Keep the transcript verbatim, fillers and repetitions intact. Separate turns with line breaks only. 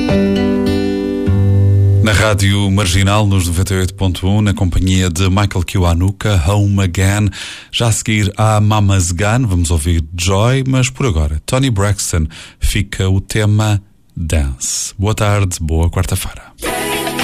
Na Rádio Marginal, nos noventa e oito ponto um, na companhia de Michael Kiwanuka, Home Again. Já a seguir há Mama's Gun, vamos ouvir Joy, mas por agora, Toni Braxton, fica o tema Dance. Boa tarde, boa quarta-feira.